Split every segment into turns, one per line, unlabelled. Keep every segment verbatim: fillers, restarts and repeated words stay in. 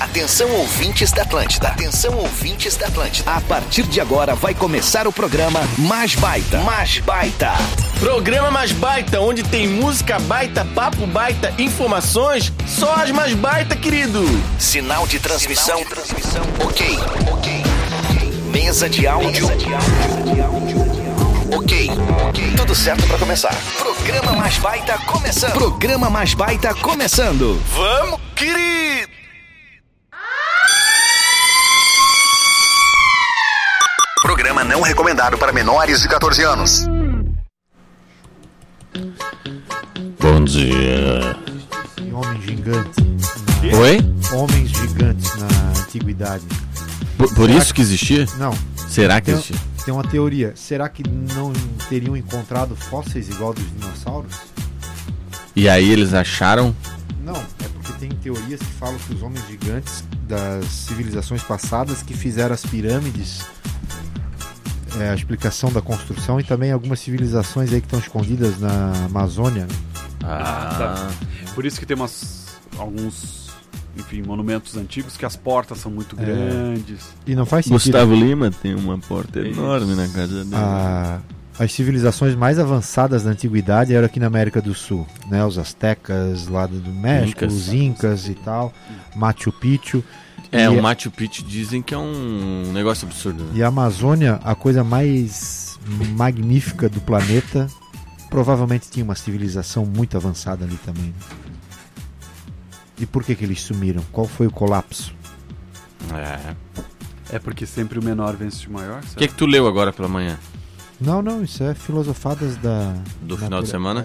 Atenção, ouvintes da Atlântida. Atenção, ouvintes da Atlântida. A partir de agora vai começar o programa Mais Baita. Mais Baita.
Programa Mais Baita, onde tem música baita, papo baita, informações, só as mais baita, querido.
Sinal de transmissão. Sinal de transmissão. Ok, ok. Mesa de áudio. Mesa de áudio. Ok, ok. Tudo certo pra começar. Programa Mais Baita começando. Programa Mais Baita começando. Vamos, querido! Programa não recomendado para menores de catorze anos.
Bom dia.
Homens gigantes.
Oi?
Homens gigantes na antiguidade.
Por, por isso que existia?
Não.
Será que
tem,
existia?
Tem uma teoria. Será que não teriam encontrado fósseis igual dos dinossauros?
E aí eles acharam?
Não, é porque tem teorias que falam que os homens gigantes das civilizações passadas que fizeram as pirâmides, é, a explicação da construção, e também algumas civilizações aí que estão escondidas na Amazônia.
Ah,
tá. Por isso que tem umas, alguns, enfim, monumentos antigos que as portas são muito
É.
grandes.
E não faz sentido.
Gustavo Lima tem uma porta
Isso.
enorme na casa dele.
A, as civilizações mais avançadas da antiguidade eram aqui na América do Sul, né? Os aztecas lá do México,
Incas.
os incas e tal, Machu Picchu.
É,
e,
o Machu Picchu dizem que é um negócio absurdo. Né?
e a Amazônia, a coisa mais magnífica do planeta, provavelmente tinha uma civilização muito avançada ali também. Né? E por que que eles sumiram? Qual foi o colapso?
É.
É porque sempre o menor vence o maior,
O
certo?
que, que tu leu agora pela manhã?
Não, não, isso é filosofadas da...
Do
natura-
final de semana?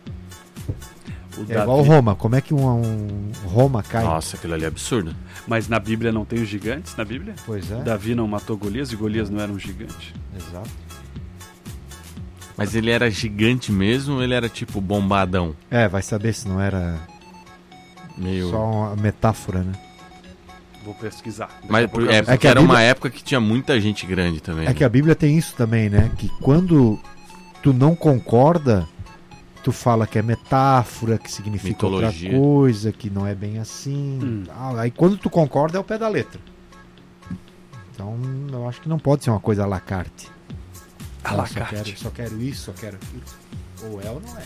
O
É, é
Davi-
igual Roma, como é que um, um Roma cai?
Nossa, aquilo ali é absurdo.
Mas na Bíblia não tem os gigantes, na Bíblia?
Pois é,
Davi não matou Golias e Golias não era um gigante.
exato.
Mas ele era gigante mesmo ou ele era tipo bombadão?
É, vai saber se não era
Meio...
só uma metáfora, né?
Vou pesquisar. Daqui
Mas
a pouco eu
é
aviso.
porque
que a
era
Bíblia-
uma época que tinha muita gente grande também.
É que a Bíblia tem isso também, né? Que quando tu não concorda, tu fala que é metáfora, que significa
Mitologia.
outra coisa, que não é bem assim.
Hum.
Tal. Aí quando tu concorda é o pé da letra. Então eu acho que não pode ser uma coisa à la carte.
À la
Ah, só
carte.
quero, só quero isso, só quero aquilo. Ou é ou não é.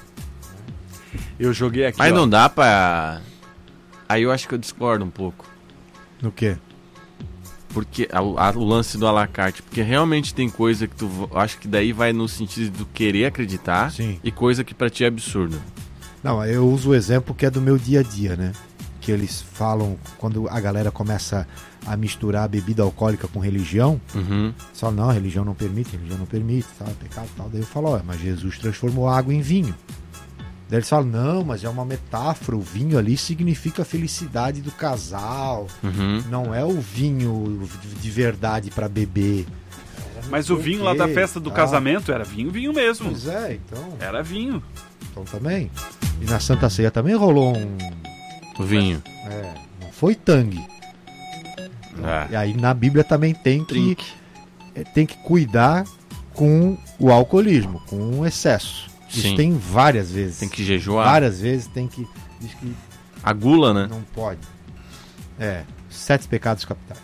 Eu joguei aqui,
Mas
ó.
não dá pra... Aí eu acho que eu discordo um pouco.
No quê?
Porque a- a- o lance do alacarte, porque realmente tem coisa que tu v- acho que daí vai no sentido de tu querer acreditar
Sim.
e coisa que pra ti é absurdo.
Não, eu uso o exemplo que é do meu dia a dia, né? Que eles falam, quando a galera começa a misturar bebida alcoólica com religião,
Uhum.
só não, a religião não permite, a religião não permite, tal, é pecado e tal. Daí eu falo, ó, mas Jesus transformou água em vinho. Daí eles falam, não, mas é uma metáfora, o vinho ali significa a felicidade do casal,
Uhum.
não é o vinho de verdade pra beber.
Mas o vinho lá da festa do
Tá.
casamento era vinho, vinho mesmo.
Pois é, então,
Era vinho.
então também. E na Santa Ceia também rolou um...
O vinho.
É, não foi tangue.
Ah.
E aí na Bíblia também tem que,
Drink.
eh, tem que cuidar com o alcoolismo, com o excesso. Isso
Sim.
tem várias vezes.
Tem que jejuar.
Várias vezes tem que... Diz que
A gula, né?
não pode. É, sete pecados capitais.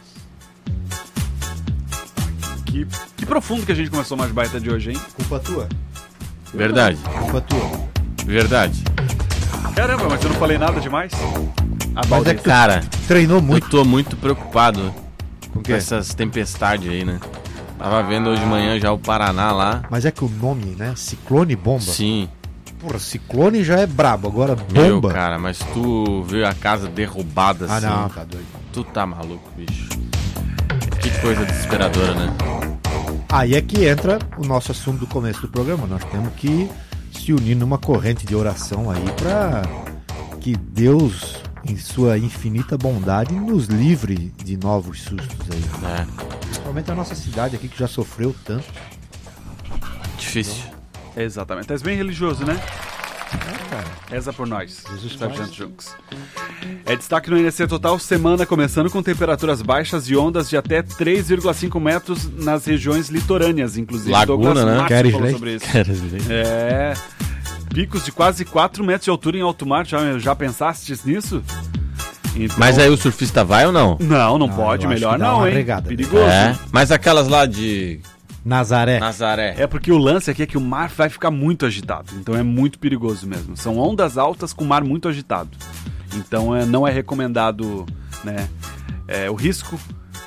Que, que profundo que a gente começou mais baita de hoje, hein?
Culpa tua.
Verdade.
Culpa tua.
Verdade.
Caramba, mas eu não falei nada demais. A
Mas é que tu
Cara,
treinou
eu
muito.
tô muito preocupado
Com
com
o quê?
essas tempestades aí, né? Tava vendo hoje de manhã já o Paraná lá.
Mas é que o nome, né? Ciclone bomba.
Sim.
Porra, ciclone já é brabo. Agora
Meu,
bomba.
cara, mas tu viu a casa derrubada
ah,
assim.
não, tá doido.
Tu tá maluco, bicho. Que coisa desesperadora, né?
Aí é que entra o nosso assunto do começo do programa. Nós temos que se unir numa corrente de oração aí pra que Deus, em sua infinita bondade, nos livre de novos sustos aí.
É,
Principalmente a nossa cidade aqui que já sofreu tanto.
difícil.
Exatamente. Tu és bem religioso, né?
É, cara.
Reza por nós,
Jesus
Sargento
faz.
Junks. É destaque no N S C Total, semana começando com temperaturas baixas e ondas de até três vírgula cinco metros nas regiões litorâneas, inclusive.
Laguna,
Douglas
né?
Márcio
Queres
falou
ler?
sobre isso.
Queres ver?
É. Picos de quase quatro metros de altura em alto mar. Já, já pensastes nisso? Então-
Mas aí o surfista vai ou não?
Não, não,
Não,
pode,
eu acho
melhor
que dá
não,
uma
hein?
regada.
Perigoso.
É. Mas aquelas lá de
Nazaré.
Nazaré.
É porque o lance aqui é que o mar vai ficar muito agitado, então é muito perigoso mesmo. São ondas altas com mar muito agitado. Então é, não é recomendado, né, é, o risco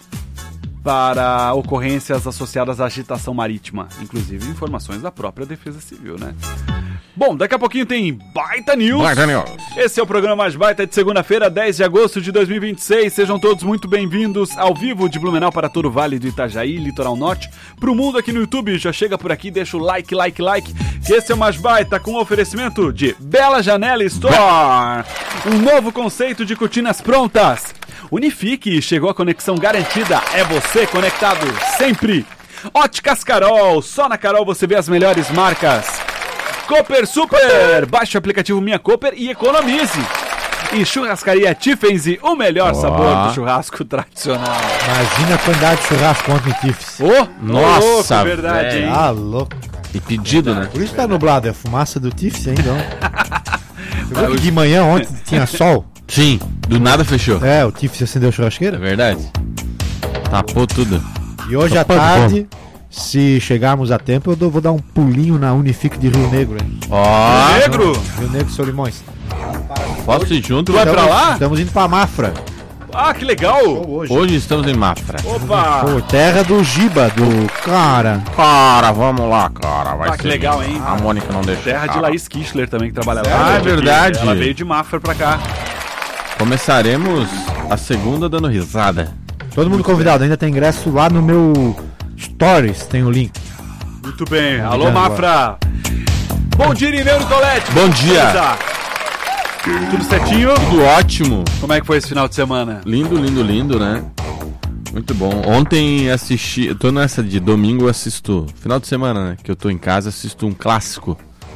para ocorrências associadas à agitação marítima. Inclusive informações da própria Defesa Civil, né? Bom, daqui a pouquinho tem Baita News.
Baita News.
Esse é o programa Mais Baita de segunda-feira, dez de agosto de dois mil e vinte e seis. Sejam todos muito bem-vindos ao vivo de Blumenau para todo o Vale do Itajaí, Litoral Norte. Pro mundo aqui no YouTube, já chega por aqui, deixa o like, like, like. Que esse é o Mais Baita com oferecimento de Bela Janela Store. Um novo conceito de cortinas prontas. Unifique, chegou a conexão garantida. É você conectado sempre. Óticas Carol, só na Carol você vê as melhores marcas. Cooper Super, baixe o aplicativo Minha Cooper e economize. E Churrascaria Tiffenzy, o melhor
Ó.
sabor do churrasco tradicional.
Imagina a quantidade de churrasco ontem no Tiffs.
Ô,
Nossa,
louco, verdade,
velho.
hein?
Ah, louco, cara.
E pedido, né?
Por isso tá nublado, é a fumaça do Tiffs ainda. ó. Você viu que de manhã ontem tinha sol?
Sim, do nada fechou.
É, o Tiffs acendeu a
É
churrasqueira.
verdade. Tapou tudo.
E hoje à
Tá bom.
tarde, se chegarmos a tempo, eu dou- vou dar um pulinho na Unifique de Rio Negro, hein?
Ó,
Negro,
Rio Negro e Solimões.
posso ir junto?
Tu vai pra lá?
Estamos indo pra Mafra.
ah, que legal.
Hoje.
Hoje estamos em Mafra.
Opa,
Pô, terra do Giba, do cara.
Cara, vamos lá, cara. Vai
ah, que
ser-
legal, hein?
A Mônica não deixa.
Terra de
cara.
Laís Kischler também, que trabalha
Sério?
lá.
Ah, é verdade.
Ela veio de Mafra pra cá.
Começaremos a segunda dando risada.
Todo mundo convidado, ainda tem ingresso lá no meu Stories, tem o link.
Muito bem. Alô,
Obrigado,
Mafra. Bom dia, Irineu Nicolete.
Bom dia.
Beleza? Tudo certinho?
Tudo ótimo.
Como é que foi esse final de semana?
Lindo, lindo, lindo, né? Muito bom. Ontem assisti. Eu tô nessa de domingo, eu assisto. Final de semana, né? Que eu tô em casa, assisto um clássico.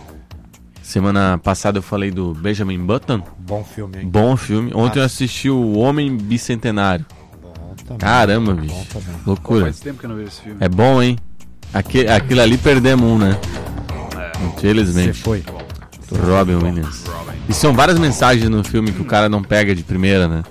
Semana passada eu falei do Benjamin Button.
Bom filme, hein?
Bom filme. Ontem eu assisti o Homem Bicentenário.
Bom também.
Caramba,
Bom
bicho.
também.
Pô,
Loucura.
faz tempo que eu não vejo esse filme.
É bom, hein? Aque- aquilo ali perdemos um, né?
É.
Você
Infelizmente.
foi.
Robin Williams. E são várias mensagens no filme que o cara não pega de primeira, né?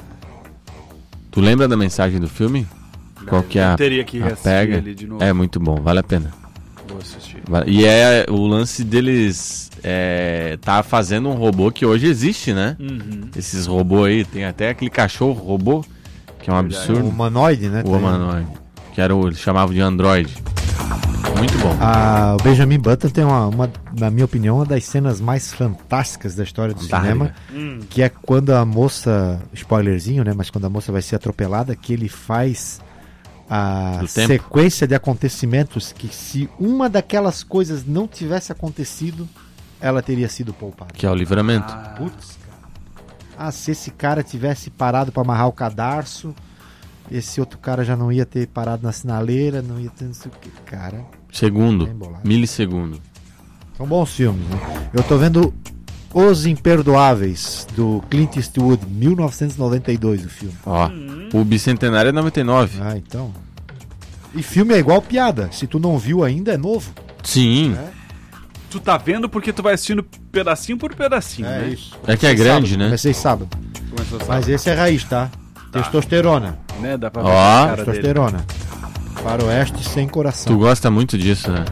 Tu lembra da mensagem do filme? Qual que é a,
Teria que
a
assistir
pega?
ele de novo.
É muito bom, vale a pena.
Vou assistir.
Va- E é o lance deles é, tá fazendo um robô que hoje existe, né?
Uhum.
Esses robôs aí, tem até aquele cachorro robô, que é um
Verdade.
O
absurdo.
humanoide, né?
O
tem-
humanoide, que era o, eles chamavam de Android. Muito bom.
Ah, o Benjamin Button tem uma, uma, na minha opinião, uma das cenas mais fantásticas da história do
Fantástica.
cinema,
Hum.
que é quando a moça, spoilerzinho, né, mas quando a moça vai ser atropelada, que ele faz a
Do tempo.
sequência de acontecimentos que se uma daquelas coisas não tivesse acontecido, ela teria sido poupada.
Que é o livramento.
Ah,
Putz, cara. Ah, se esse cara tivesse parado para amarrar o cadarço, esse outro cara já não ia ter parado na sinaleira, não ia ter não sei o que. Cara,
Segundo,
bem bolado.
milissegundo.
São bons filmes, né? Eu tô vendo Os Imperdoáveis, do Clint Eastwood, mil novecentos e noventa e dois, o filme.
Ó, o bicentenário é noventa e nove.
Ah, então. E filme é igual piada. Se tu não viu ainda, é novo.
Sim,
tu tá vendo porque tu vai assistindo pedacinho por pedacinho, né?
isso.
é que é grande,
Sábado,
né?
Comecei sábado.
Começou a
Mas esse é raiz, tá? Testosterona.
né? Dá pra ver
Ó.
a cara dele.
Testosterona. Faroeste sem coração.
Tu gosta muito disso, né?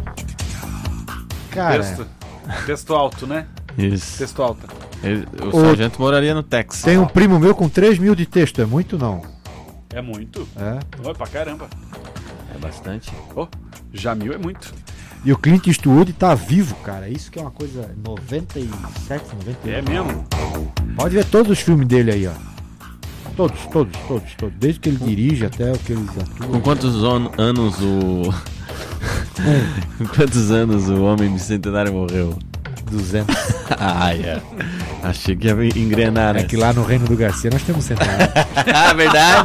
Cara,
Texto. Texto alto, né?
Isso.
Texto alta.
Ele- o,
O-
sargento moraria no Texas.
tem um primo meu com três mil de texto. É muito, não?
É muito.
É.
Oi, pra caramba.
É bastante.
Oh, já mil é muito.
E o Clint Eastwood tá vivo, cara. Isso que é uma coisa... noventa e sete, noventa e oito.
É mesmo?
Pode ver todos os filmes dele aí, ó. Todos, todos, todos, todos. Desde que ele dirige até o que eles atuam.
Com quantos on- anos o. Com quantos anos o homem bicentenário morreu?
duzentos.
Ah, é. Achei que ia engrenar, né?
É que lá no Reino do Garcia nós temos centenário.
Ah, verdade!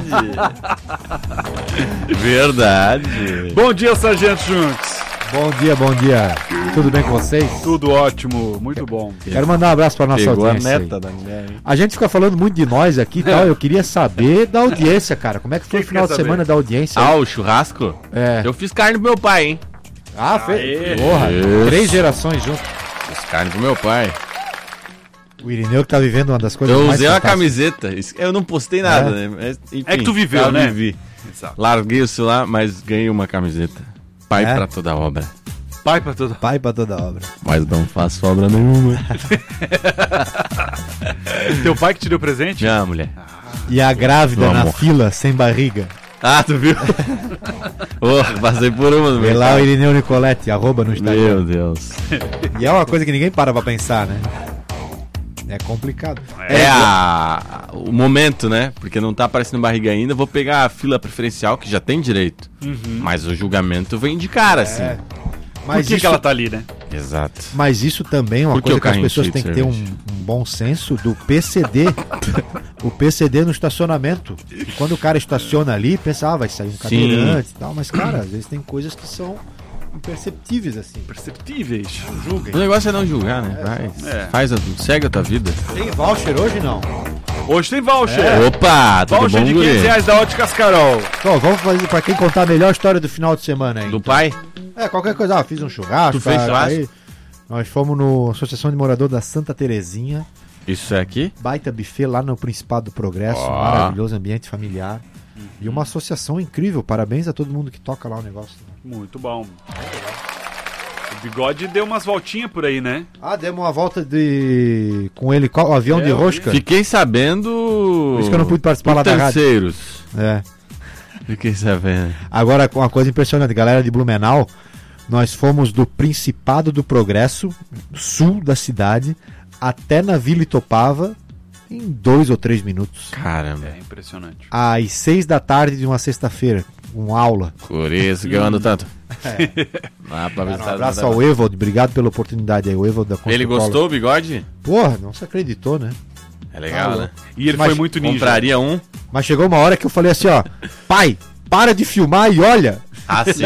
Verdade!
Bom dia, Sargento Junks.
Bom dia, bom dia. Tudo bem com vocês?
Tudo ótimo, muito bom.
Quero mandar um abraço para nossa
Pegou a
audiência.
meta
aí.
da mulher, hein?
A gente fica falando muito de nós aqui e tal. Eu queria saber da audiência, cara. Como é que foi
Que
o final
que
de
quer
semana
saber?
da audiência?
Ah, o churrasco?
É.
Eu fiz carne pro meu pai, hein?
Ah,
Aê.
fez. Porra,
Isso.
três gerações junto.
Fiz carne pro meu pai.
O Irineu que tá vivendo uma das coisas
Eu
mais
usei uma
fantásticas.
camiseta. Isso- Eu não postei nada,
É?
né? Mas, enfim,
É que tu viveu,
eu
né?
Vivi.
Exato.
Larguei o celular, mas ganhei uma camiseta. Pai
É?
pra toda obra.
Pai pra toda.
Pai pra toda obra.
Mas não faço obra nenhuma.
Teu pai que te deu presente?
Já, mulher.
E a grávida
Do
na
amor.
fila, sem barriga.
Ah, tu viu? Ô, passei por uma no
Vê lá o
mercado.
Irineu Nicoletti, arroba no Instagram.
Meu Deus.
E é uma coisa que ninguém para pra pensar, né? É complicado.
É a, o momento, né? Porque não tá aparecendo barriga ainda. Vou pegar a fila preferencial, que já tem direito. Mas o julgamento vem de cara, assim.
É.
Por
Mas
que,
isso,
que ela tá ali, né?
Exato.
mas isso também é uma
Por que
coisa
o
que as
carrinho
pessoas
cheio
têm
de
que ter um,
cerveja?
um bom senso do P C D. O P C D no estacionamento. E quando o cara estaciona ali, pensa, ah, vai sair um cadeirante e tal. Mas, cara, às vezes tem coisas que são imperceptíveis, assim.
Perceptíveis.
Julguem.
O negócio é não julgar, né? Vai,
É.
faz a, segue a tua vida.
Tem voucher hoje, não?
Hoje tem voucher.
Opa, tudo
Voucher
bom,
de
guri?
quinhentos reais da Óticas Carol.
Então, vamos fazer pra quem contar a melhor história do final de semana aí.
Do pai?
É, qualquer coisa. Ah, fiz um churrasco.
Tu fez
tá,
churrasco?
aí nós fomos no Associação de Morador da Santa Terezinha.
Isso é aqui?
Baita buffet lá no Principado do Progresso.
Ó.
Maravilhoso ambiente familiar. E uma associação incrível. Parabéns a todo mundo que toca lá o negócio.
Muito bom. O Bigode deu umas voltinhas por aí, né?
Ah, demos uma volta de com ele, o avião
É,
de
eu
rosca.
Fiquei sabendo.
Por isso que eu não pude participar lá
por
da rádio.
terceiros.
É.
Fiquei sabendo.
Agora, uma coisa impressionante, galera de Blumenau, nós fomos do Principado do Progresso, sul da cidade, até na Vila Itopava, em dois ou três minutos.
Caramba.
É impressionante.
Às seis da tarde de uma sexta-feira, com aula.
Por isso que eu ando tanto.
É.
Lá pra
Um
visitar
abraço
as
ao Evald, obrigado pela oportunidade aí, o Evald da
Ele
Construcola.
gostou, o bigode?
Porra, não se acreditou, né?
É legal,
Ah,
né?
E ele
Mas
foi muito ninja.
Compraria um?
Mas chegou uma hora que eu falei assim, ó, pai, para de filmar e olha.
Ah, sim.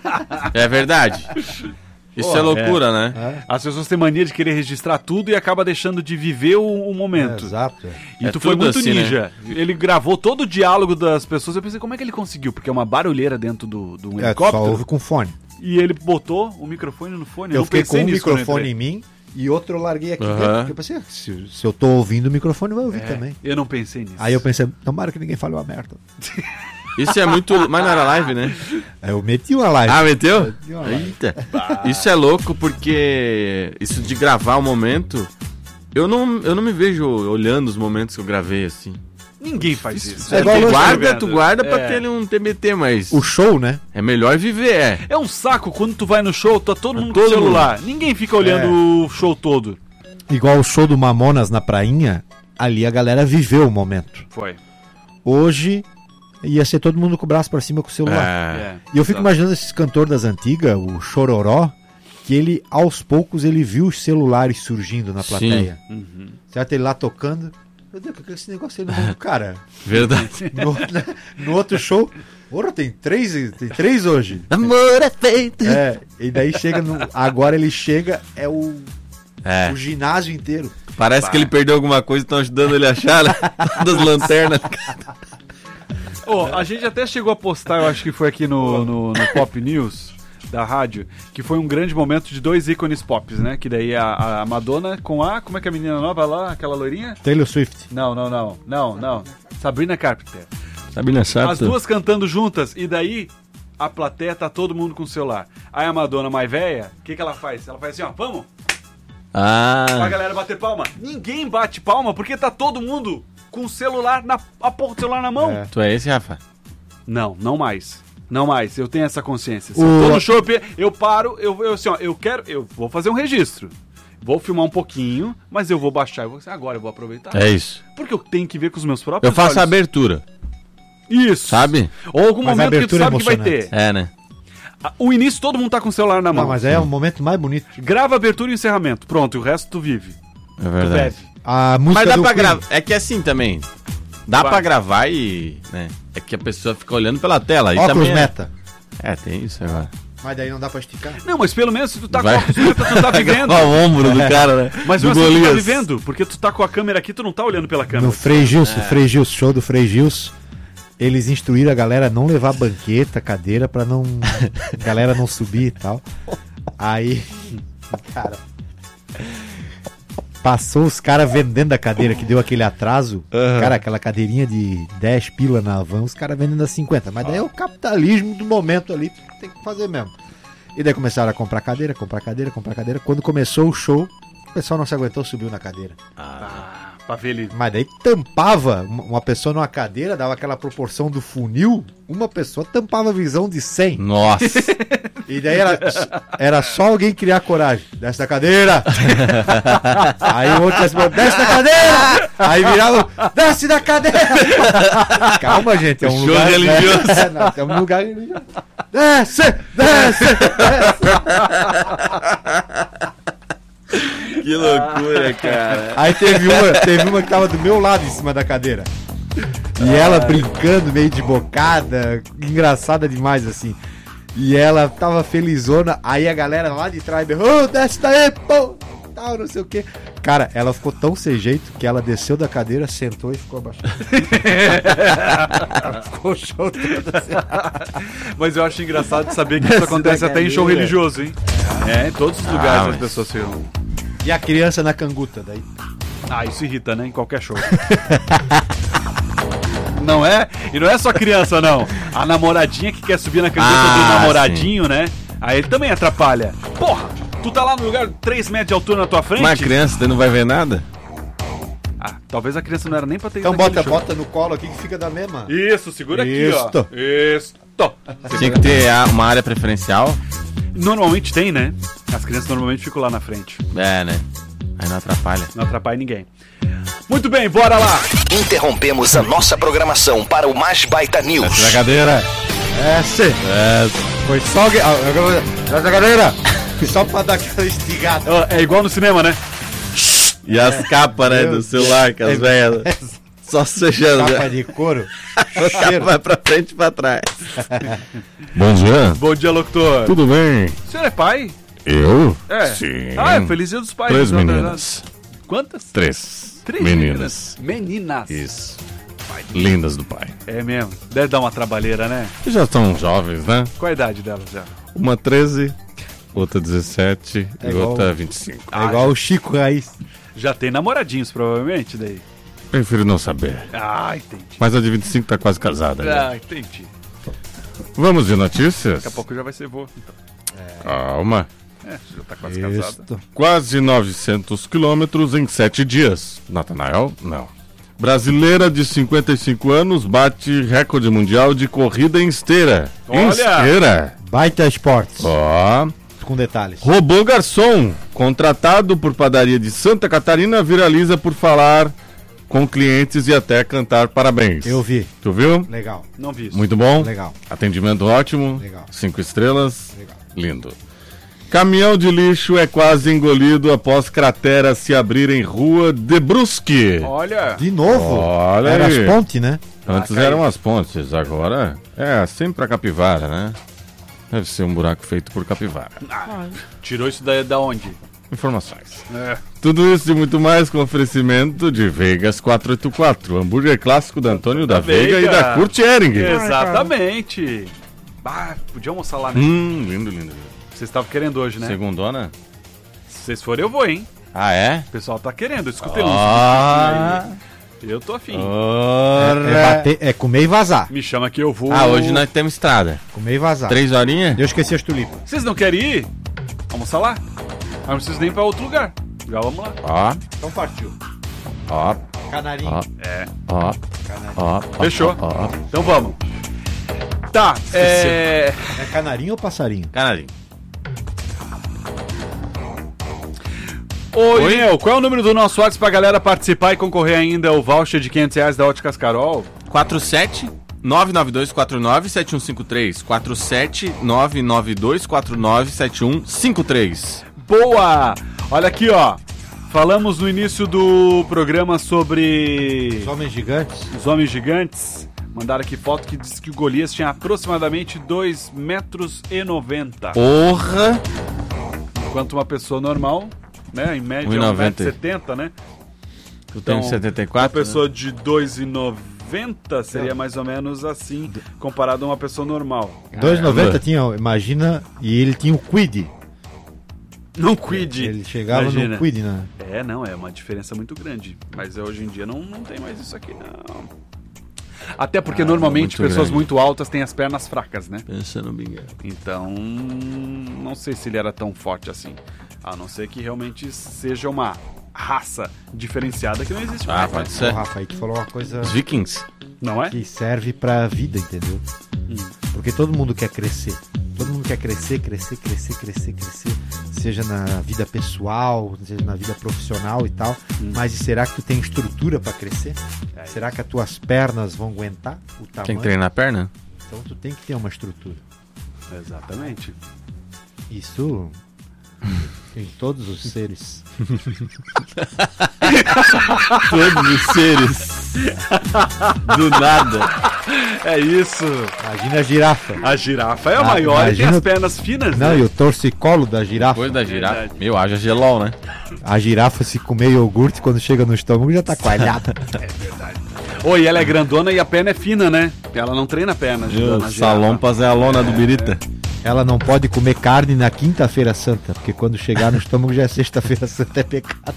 É verdade. Isso
Pô,
é loucura, né?
As pessoas têm mania de querer registrar tudo e acaba deixando de viver o, o momento.
É, exato. é.
E
É
tu foi
tudo
muito
assim,
ninja. Ele gravou todo o diálogo das pessoas. Eu pensei, como é que ele conseguiu? Porque é uma barulheira dentro do, do
É, só
helicóptero.
ouve com fone.
E ele botou o microfone no fone.
Eu
não
fiquei com
pensei
um
nisso quando eu
microfone
entrei.
em mim e outro eu larguei aqui
Aham.
dentro. Porque eu pensei, ah, se, se eu tô ouvindo o microfone, vai ouvir
É,
também.
eu não pensei nisso.
Aí eu pensei, tomara que ninguém fale uma merda.
Isso é muito. Mas não era live, né?
Aí eu meti uma live.
Ah, meteu?
Meti uma live.
Eita. Isso é louco porque. Isso de gravar o momento. Eu não, eu não me vejo olhando os momentos que eu gravei assim.
Ninguém faz isso.
É igual
tu
lance
guarda,
do
tu
vendo.
guarda pra
É.
ter um T B T, mas.
O show, né?
É melhor viver, é.
É um saco quando tu vai no show, tá todo mundo
todo
com o celular. Ninguém fica olhando
É.
o show todo.
Igual o show do Mamonas na prainha, ali a galera viveu o momento.
Foi.
Hoje ia ser todo mundo com o braço pra cima com o celular.
É.
E eu fico
Exato.
imaginando esses cantores das antigas, o Chororó, que ele, aos poucos, ele viu os celulares surgindo na plateia.
Uhum.
Certo? Ele lá tocando. Meu Deus, o que é esse negócio aí no mundo do cara?
Verdade.
No, no outro show, porra, tem três, tem três hoje.
Amor é feito.
É, e daí chega no. Agora ele chega, é o,
É.
o ginásio inteiro.
Parece que ele perdeu alguma coisa e estão ajudando ele a achar, né? Das lanternas.
Ô, a gente até chegou a postar, eu acho que foi aqui no, no, no Pop News da rádio, que foi um grande momento de dois ícones pop, né? Que daí a, a Madonna com a... Como é que é a menina nova lá? Aquela loirinha?
Taylor Swift.
Não, não, não. Não, não. Sabrina Carpenter.
Sabina Sato.
As duas cantando juntas e daí a plateia tá todo mundo com o celular. Aí a Madonna mais velha, o que que ela faz? Ela faz assim, ó, vamos? Pra
Ah.
galera bater palma. Ninguém bate palma porque tá todo mundo com o celular, na, a porra do celular na mão.
É.
Tu é esse, Rafa?
Não, não mais. Não mais, eu tenho essa consciência. Se
O-
eu tô no show, eu pe- eu paro, eu, eu assim, ó, eu quero, eu vou fazer um registro. Vou filmar um pouquinho, mas eu vou baixar. Eu vou, agora eu vou aproveitar.
É isso.
Porque eu tenho que ver com os meus próprios
Eu faço a
olhos.
abertura,
Isso.
sabe?
Ou algum
Mas a
momento que tu
abertura é
sabe que vai ter.
emocionante.
É, né?
Ah, O início todo mundo tá com o celular na mão.
Não, mas é o momento mais bonito.
Grava a abertura e o encerramento. Pronto, e o resto tu vive.
É
Tu
verdade.
bebe.
A música
Mas dá
do
pra
Queen.
gravar. É que assim também. Dá
Vai.
pra gravar e. Né? É que a pessoa fica olhando pela tela. E
Óculos
também é...
meta.
é, tem isso agora.
Mas daí não dá pra esticar.
Não, mas pelo menos se tu tá
Vai.
com a câmera, tu tá vivendo.
Ó, o ombro do cara, né?
Mas
do
mesmo assim, tu tá
Golias.
vivendo, porque tu tá com a câmera aqui, tu não tá olhando pela câmera.
No Frei Gilson, Frei Gilson, show do Frei Gilson, eles instruíram a galera a não levar banqueta, cadeira, pra não. a galera não subir e tal. Aí. Cara. Passou os caras vendendo a cadeira, que deu aquele atraso.
Uhum.
Cara, aquela cadeirinha de dez pila na van, os caras vendendo a cinquenta. Mas daí é o capitalismo do momento ali, tem que fazer mesmo. E daí começaram a comprar cadeira, comprar cadeira, comprar cadeira. Quando começou o show, o pessoal não se aguentou, subiu na cadeira.
Ah, pra ver ele.
Mas daí tampava uma uma pessoa numa cadeira, dava aquela proporção do funil, uma pessoa tampava a visão de cem.
Nossa.
E daí era, era só alguém criar coragem. Desce da cadeira! Aí o outro desce, desce da cadeira! Aí virava, desce da cadeira! Calma, gente, é um
Show
lugar
religioso.
É, não, é um lugar religioso. Desce! Desce!
Que loucura, cara.
Aí teve uma, teve uma que tava do meu lado em cima da cadeira. E ela brincando, meio de bocada, engraçada demais assim. E ela tava felizona, aí a galera lá de trás berrou, oh, desce daí, pô, tal, não sei o que. Cara, ela ficou tão sem jeito que ela desceu da cadeira, sentou e ficou abaixada. Ficou o show todo assim.
Mas eu acho engraçado de saber que isso acontece até em show religioso, hein? É, em todos os lugares
Ah,
as
mas-
pessoas ficam.
E a criança na canguta, daí.
Ah, isso irrita, né? Em qualquer show. Não é? E não é só criança, não. A namoradinha que quer subir na canguta
Ah,
do namoradinho, né? Aí ele também atrapalha. Porra, tu tá lá no lugar três metros de altura na tua frente?
Uma criança daí não vai ver nada?
Ah, talvez a criança não era nem pra ter
Então
ido naquele
bota,
show.
bota no colo aqui que fica da mesma.
Isso, segura aqui,
Isto.
ó. Isto.
Tinha que ter a- uma área preferencial.
Normalmente tem, né? As crianças normalmente ficam lá na frente.
É, né? Aí não atrapalha.
Não atrapalha ninguém. Muito bem, bora lá.
Interrompemos a nossa programação para o Mais Baita News.
Na cadeira.
Desce!
É,
Foi só alguém. Ah, agora- Desce da cadeira! Só pra dar aquela estigada.
Ó, é igual no cinema, né?
e as capas, né,
Meu
do celular, que as
É-
velhas. Só fechando.
Capa
né?
de couro.
A capa vai pra frente e pra trás. Bom dia.
Bom dia, locutor.
Tudo bem?
O senhor é pai?
Eu?
É.
Sim.
Ah, é feliz dia dos pais.
Três
então,
meninas.
Quantas?
Três.
Três
meninas.
Meninas.
Isso. Lindas do pai.
É mesmo. Deve dar uma trabalheira, né?
E já estão jovens, né?
Qual a idade delas já?
Uma treze, outra dezessete
É
e
igual-
outra vinte e cinco.
É igual o Chico Raiz.
Já tem namoradinhos, provavelmente, daí.
Prefiro não saber.
Ah, entendi.
Mas a de vinte e cinco tá quase casada. já.
Ah, entendi.
Vamos de notícias?
Daqui a pouco já vai ser vô. Então.
Calma.
É, já tá quase casada.
Isto.
Quase novecentos quilômetros em sete dias. Natanael? Não. Brasileira de cinquenta e cinco anos bate recorde mundial de corrida em esteira. Em
Olha!
esteira.
Baita Esportes.
Ó.
Com detalhes.
Robô garçom, contratado por padaria de Santa Catarina, viraliza por falar com clientes e até cantar parabéns.
Eu vi.
Tu viu?
Legal.
Não vi isso.
Muito bom.
Legal.
Atendimento ótimo.
Legal.
Cinco estrelas.
Legal.
Lindo. Caminhão de lixo é quase engolido após cratera se abrir em rua de Brusque.
Olha.
De novo?
Olha
Era
aí.
as pontes, né?
Antes
Ah, caiu.
eram as pontes, agora é sempre pra capivara, né? Deve ser um buraco feito por capivara.
Ah, tirou isso da, da onde?
Informações.
É.
Tudo isso e muito mais com oferecimento de Vegas quatrocentos e oitenta e quatro, hambúrguer clássico da Antônio da,
Da
Veiga,
Veiga.
e da Kurt Ehring.
Exatamente. Ah, podia almoçar lá, né?
Hum, lindo, lindo. lindo.
Vocês estavam querendo hoje, né?
Segundona?
Se vocês forem, eu vou, hein?
Ah, é?
O pessoal tá querendo. Escutei
Ah,
uns. Eu tô afim.
ora.
É, bater, é comer e vazar.
Me chama que eu vou.
Ah, hoje nós temos estrada.
Comer e vazar.
Três horinhas?
Eu esqueci as tulipas.
Vocês não querem ir? Almoçar lá? Mas não preciso nem ir pra outro lugar. Já vamos lá.
Ó,
Então partiu.
ó,
Canarinho.
ó,
É.
ó,
Canarinho.
ó.
Fechou.
Ó, ó.
Então vamos. Tá, é.
É canarinho ou passarinho?
Canarinho.
Ô, Ineu, qual é o número do nosso WhatsApp pra galera participar e concorrer ainda ao voucher de quinhentos reais da Óticas Carol?
quatro sete nove nove dois quatro nove sete um cinco três. quatro sete nove nove dois quatro nove sete um cinco três.
Boa! Olha aqui, ó. Falamos no início do programa sobre
Os homens gigantes.
os homens gigantes. Mandaram aqui foto que diz que o Golias tinha aproximadamente dois metros e noventa.
Porra!
Enquanto uma pessoa normal, né, em média
um e
um metro
noventa.
e setenta, né?
Tu tem setenta e quatro?
Uma pessoa de dois e noventa seria mais ou menos assim, comparado a uma pessoa normal.
dois e noventa
Caramba.
tinha, imagina, e ele tinha o Quid.
Não cuide.
Ele chegava
Imagina.
no Quid, né?
É, não, é uma diferença muito grande. Mas hoje em dia não, não tem mais isso aqui, não. Até porque
Ah,
normalmente
muito
pessoas
grande.
muito altas têm as pernas fracas, né?
Pensa no Miguel.
Então, não sei se ele era tão forte assim. A não ser que realmente seja uma raça diferenciada que não existe
Ah,
mais,
pode
né?
ser.
Ô, Rafa, aí tu falou uma coisa
Os Vikings.
Não é?
que serve pra vida, entendeu? Porque todo mundo quer crescer. Todo mundo quer crescer, crescer, crescer, crescer, crescer. Seja na vida pessoal, seja na vida profissional e tal. Mas e será que tu tem estrutura pra crescer?
É.
Será que as tuas pernas vão aguentar o tamanho?
Tem que treinar a perna?
Então tu tem que ter uma estrutura.
Exatamente.
Isso em todos os seres.
Todos os seres. Do nada.
É isso.
Imagina a girafa.
A girafa é a
Ah,
maior e tem
imagina
as
o-
pernas finas,
Não,
né?
e o torcicolo da girafa.
Depois da girafa.
Verdade.
Meu, haja gelol, né?
A girafa, se comer iogurte, quando chega no estômago, já tá coalhada.
Oi, ela é grandona e a perna é fina, né? Ela não treina a perna. ajudando a
O
girafa.
Salompas é a lona do Birita.
Ela não pode comer carne na quinta-feira santa, porque quando chegar no estômago já é sexta-feira santa, é pecado.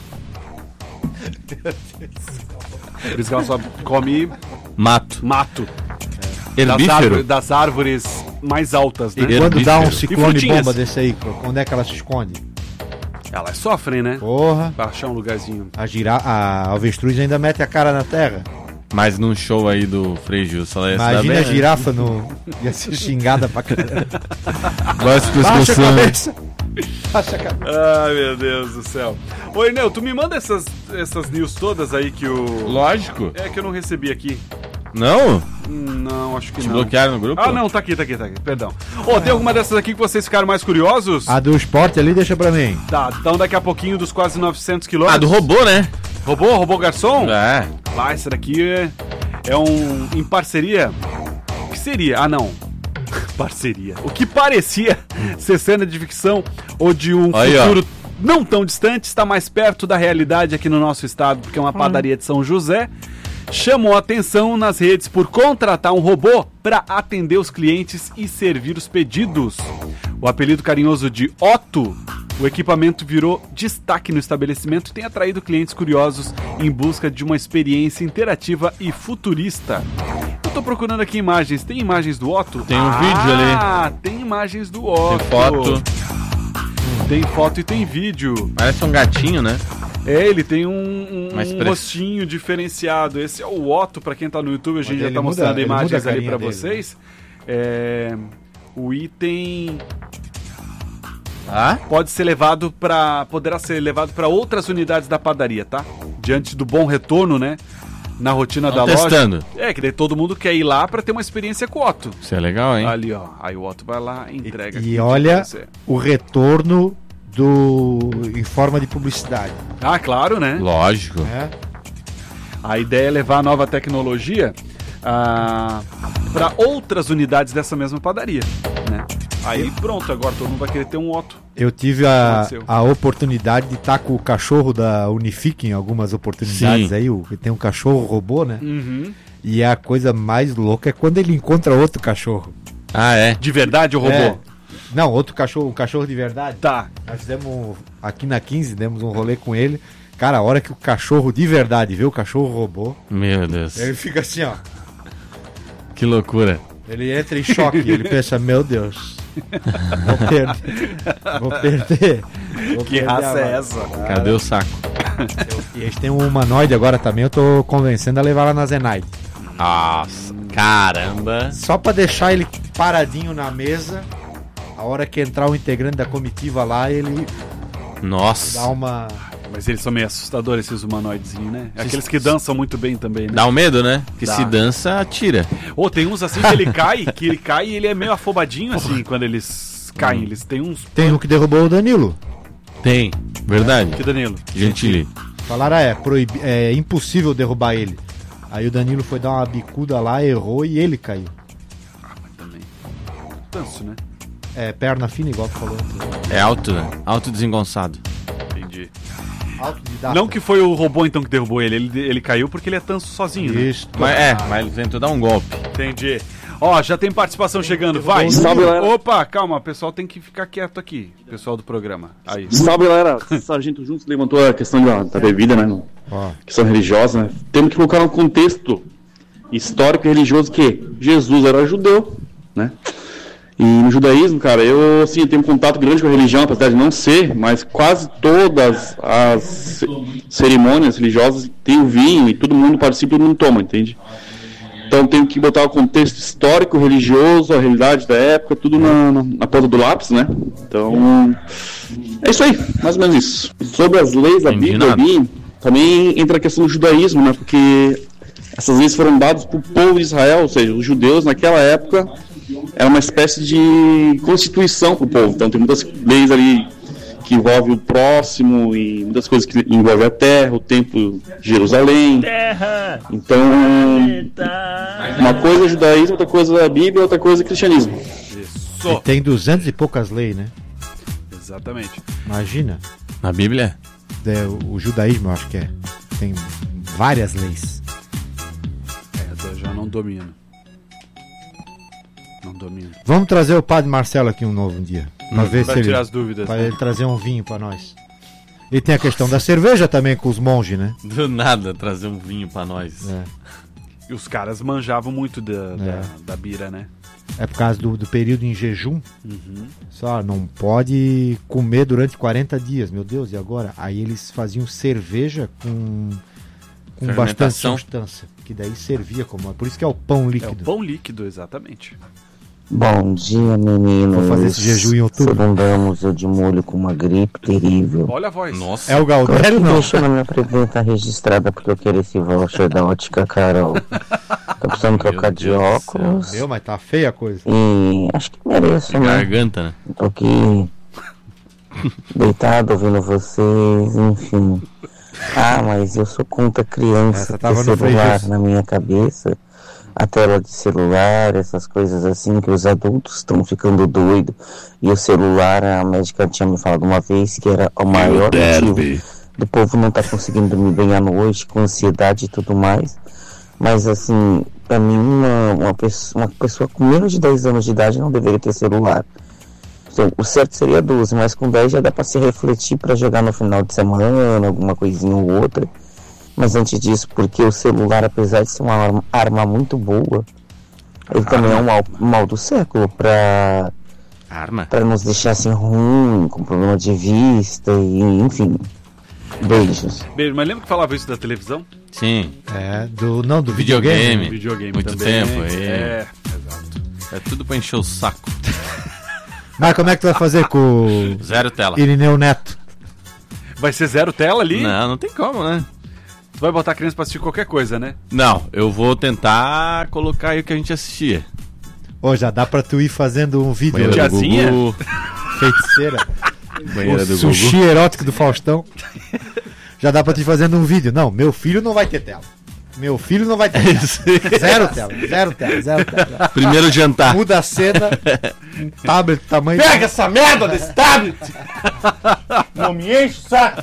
Por isso que ela só come
Mato.
mato. Das,
Herbífero.
árvores, das árvores mais altas, né?
E quando dá um
Herbífero.
E
ciclone
frutinhas?
bomba desse aí, onde é que ela se esconde?
Elas sofrem, né?
Porra,
Pra achar um lugarzinho.
a, gira... a avestruz ainda mete a cara na terra.
Mas num show aí do Frei Gil, só ia se dar
Imagina
bem,
a
né?
girafa no... ia ser xingada pra caramba.
Gosto de
Baixa a
discussão.
cabeça! Baixa a cabeça!
Ai, meu Deus do céu. Oi, Neu, tu me manda essas, essas news todas aí que o...
Lógico.
É que eu não recebi aqui.
Não?
Hum, Não, acho que
Te
não.
bloquearam no grupo?
Ah, não, tá aqui, tá aqui, tá aqui. Perdão. Ô, tem alguma dessas aqui que vocês ficaram mais curiosos?
A do esporte ali, deixa pra mim.
Tá, então daqui a pouquinho dos quase novecentos
Ah,
quilômetros.
do robô, né?
Robô? Robô garçom?
É.
Ah, esse daqui é, é um... em parceria... O que seria? Ah, não. Parceria. O que parecia ser cena de ficção ou de um
Aí, ó.
futuro não tão distante está mais perto da realidade aqui no nosso estado, porque é uma padaria de São José chamou a atenção nas redes por contratar um robô para atender os clientes e servir os pedidos. O apelido carinhoso de Otto, o equipamento virou destaque no estabelecimento e tem atraído clientes curiosos em busca de uma experiência interativa e futurista. Eu tô procurando aqui imagens. Tem imagens do Otto?
Tem um
ah,
vídeo ali.
Ah, tem imagens do Otto.
Tem foto.
Tem foto e tem vídeo.
Parece um gatinho, né?
É, ele tem um, um,
Mais
um
preço.
rostinho diferenciado. Esse é o Otto, pra quem tá no YouTube, a gente
Mas
já
ele
tá
muda-
mostrando
ele muda a
imagens ali
carinha
pra
dele,
vocês. É, o item
Ah?
pode ser levado para poderá ser levado para outras unidades da padaria, tá? Diante do bom retorno, né? Na rotina
Tão
da loja.
testando.
É, que daí todo mundo quer ir lá pra ter uma experiência com o Otto.
Isso é legal, hein?
Ali, ó. Aí o Otto vai lá e entrega.
E
aqui
olha
pra você.
o retorno do em forma de publicidade.
Ah, claro, né?
Lógico.
Né?
A ideia é levar a nova tecnologia para outras unidades dessa mesma padaria, né? Aí pronto, agora todo mundo vai querer ter um Otto.
Eu tive a,
Aconteceu.
a oportunidade de estar com o cachorro da Unifique em algumas oportunidades
Sim.
aí. O, tem um cachorro robô, né?
Uhum.
E a coisa mais louca é quando ele encontra outro cachorro.
Ah, é?
De verdade o robô?
É. Não, outro cachorro, um cachorro de verdade.
Tá.
Nós fizemos um- aqui na quinze, demos um rolê com ele. Cara, a hora que o cachorro de verdade vê o cachorro robô,
Meu Deus.
ele fica assim, ó.
Que loucura.
Ele entra em choque, ele pensa, meu Deus, vou perder, vou perder. Vou
Que
perder
raça
a
é
vaga."
essa?
Cadê o saco?
E eles têm um humanoide agora também, eu tô convencendo a levar lá na Zenaide.
Nossa, caramba.
Só pra deixar ele paradinho na mesa, a hora que entrar o integrante da comitiva lá, ele dá
Nossa.
uma...
Mas eles são meio assustadores, esses humanoidezinhos, né? Aqueles que dançam muito bem também, né?
Dá um medo, né? Que
Dá.
se dança, atira.
Ou tem uns assim que ele cai, que ele cai e ele é meio afobadinho assim, quando eles caem. Eles têm uns...
Tem um que derrubou o Danilo.
Tem. Verdade.
Que Danilo?
Gentili.
Falaram, é, proibi- é impossível derrubar ele. Aí o Danilo foi dar uma bicuda lá, errou e ele caiu.
Ah, mas também... Tanso, né?
É, perna fina, igual tu falou antes.
É alto, né? Alto desengonçado.
Entendi.
Autodidata.
Não que foi o robô então que derrubou ele, ele, ele caiu porque ele é tanso sozinho, né?
Isso.
Mas, é, mas ele tentou dar um golpe.
Entendi. Ó, já tem participação chegando, vai.
Salve, galera.
Opa, calma, o pessoal tem que ficar quieto aqui, pessoal do programa. Aí.
Salve, galera. Sargento Juntos levantou a questão da, da bebida, né?
Ó.
Questão religiosa, né? Temos que colocar no contexto histórico e religioso que Jesus era judeu, né? E no judaísmo, cara, eu, assim, tenho um contato grande com a religião, apesar de não ser, mas quase todas as ce- cerimônias religiosas tem o vinho e todo mundo participa e todo mundo toma, entende? Então tem que botar o contexto histórico, religioso, a realidade da época, tudo na, na, na ponta do lápis, né? Então, é isso aí, mais ou menos isso. Sobre as leis da
Entendi
Bíblia
nada.
ali, também entra a questão do judaísmo, né? Porque essas leis foram dadas para o povo de Israel, ou seja, os judeus naquela época era uma espécie de constituição para o povo. Então tem muitas leis ali que envolvem o próximo e muitas coisas que envolvem a terra, o templo de Jerusalém.
Terra!
Então, uma coisa é judaísmo, outra coisa é a Bíblia, outra coisa é cristianismo.
Isso.
Tem duzentas e poucas leis, né?
Exatamente.
Imagina.
Na Bíblia?
É, o, o judaísmo, eu acho que é. Tem várias leis.
É, eu já não domino. Não domino.
Vamos trazer o padre Marcelo aqui um novo dia. Pra ver
Pra
se
tirar
ele,
as dúvidas.
pra
né?
ele trazer um vinho pra nós. E tem a questão da cerveja também com os monges, né?
Do nada trazer um vinho pra nós.
É,
E os caras manjavam muito da, da,
É.
da bira, né?
é por causa do, do período em jejum.
Uhum.
Só não pode comer durante quarenta dias. Meu Deus, e agora? Aí eles faziam cerveja com, com bastante
Fermentação.
substância. Que daí servia como. Por isso que é o pão
É o
líquido.
pão líquido, exatamente.
Bom dia, meninos.
Vou fazer esse jejum em outubro.
Segundamos eu de molho com uma gripe terrível.
Olha a voz.
Nossa.
É o Galdério, não?
Deixa na minha pergunta registrada porque eu quero esse voucher da Ótica Carol. Tô precisando trocar de
Deus do céu.
óculos.
Meu, mas tá feia a coisa.
E acho que mereço, né?
Garganta, né?
Tô aqui deitado ouvindo vocês, enfim. Ah, mas eu sou contra criança
Essa
ter
tava no
celular
Frejus.
na minha cabeça. A tela de celular, essas coisas assim, que os adultos estão ficando doidos. E o celular, a médica tinha me falado uma vez que era o maior motivo do povo não estar conseguindo dormir bem à noite, com ansiedade e tudo mais. Mas assim, pra mim, uma, uma, pessoa, uma pessoa com menos de dez anos de idade não deveria ter celular. Então, o certo seria doze, mas com dez já dá pra se refletir pra jogar no final de semana, alguma coisinha ou outra. Mas antes disso, porque o celular, apesar de ser uma arma, arma muito boa, ele também é um mal, mal do século pra,
Arma.
pra nos deixar assim ruim, com problema de vista e enfim. Beijos.
Beijo, mas lembra que falava isso da televisão?
Sim.
É, do. Não, do
Videogame.
videogame.
Videogame
Muito
também.
tempo, é.
É, exato.
É tudo pra encher o saco.
Mas como é que tu vai fazer com
Zero tela.
o Irineu Neto?
Vai ser zero tela ali?
Não, não tem como, né?
Tu vai botar a criança pra assistir qualquer coisa, né?
Não, eu vou tentar colocar aí o que a gente assistia.
Ô, já dá pra tu ir fazendo um vídeo
Banheira do
Tiazinha?
Gugu.
feiticeira.
Banheira
o
do
sushi
Gugu.
erótico do Faustão. Já dá pra tu ir fazendo um vídeo. Não, meu filho não vai ter tela. Meu filho não vai ter tela. Zero tela, zero tela, zero tela.
Primeiro jantar.
Muda a cena, um tablet do tamanho.
Pega essa merda desse tablet! Não me enche o saco!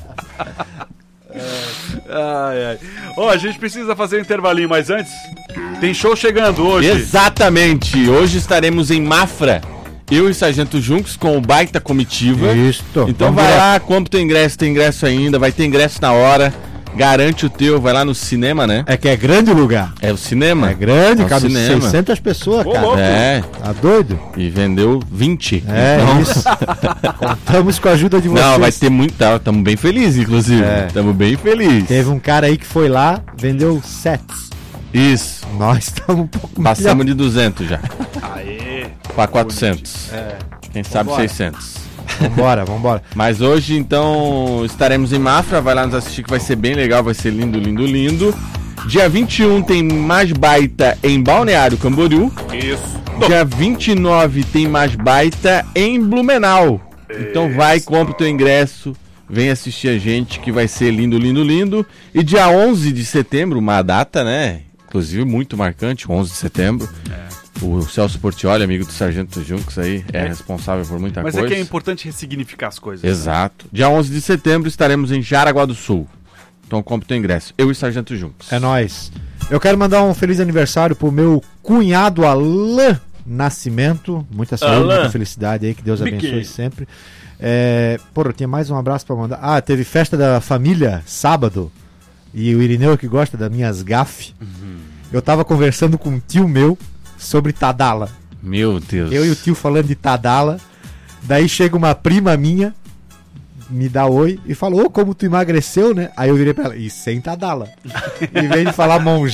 Ai, ai. Ó, a gente precisa fazer um intervalinho, mas antes, tem show chegando hoje.
Exatamente. Hoje estaremos em Mafra. Eu e Sargento Junks com o Baita Comitiva.
Isto.
Então
Vamos
vai
direto.
lá, compra o teu ingresso, tem ingresso ainda, vai ter ingresso na hora. Garante o teu, vai lá no cinema, né?
É que é grande o lugar.
É o cinema.
É grande,
É o
cabe
cinema.
seiscentas pessoas,
Ô,
cara.
louco.
É,
Tá doido?
e vendeu vinte.
É
Então-
isso. Contamos com a ajuda de vocês.
Não, vai ter muito. Tá, tamo bem felizes, inclusive.
É.
Tamo bem felizes.
Teve um cara aí que foi lá, vendeu sets.
Isso.
Nós estamos um pouco
Passamos de duzentos já.
Aê.
Pra quatrocentos.
É.
Quem sabe
Vambora.
seiscentos.
Vambora, vambora.
Mas hoje, então, estaremos em Mafra. Vai lá nos assistir que vai ser bem legal. Vai ser lindo, lindo, lindo. Dia vinte e um tem Mais Baita em Balneário Camboriú.
Isso.
Dia vinte e nove tem Mais Baita em Blumenau. Então vai, compra o teu ingresso. Vem assistir a gente que vai ser lindo, lindo, lindo. E dia onze de setembro, uma data, né? Inclusive muito marcante, onze de setembro. O Celso Portioli, amigo do Sargento Junks aí, é,
É.
responsável por muita
Mas
coisa.
é que é importante ressignificar as coisas.
Exato. Dia onze de setembro estaremos em Jaraguá do Sul. Então compra o teu ingresso. Eu e Sargento Junks.
É nóis. Eu quero mandar um feliz aniversário pro meu cunhado Alain Nascimento. Muita saúde,
Alain.
muita felicidade aí, que Deus abençoe
Mickey.
sempre. É, porra, tinha mais um abraço pra mandar. Ah, teve festa da família sábado. E o Irineu que gosta das minhas gafes.
Uhum.
Eu tava conversando com um tio meu sobre Tadala.
Meu Deus.
Eu e o tio falando de Tadala. Daí chega uma prima minha, me dá oi e falou, ô, como tu emagreceu, né? Aí eu virei pra ela, e sem Tadala. Em vez de falar monja.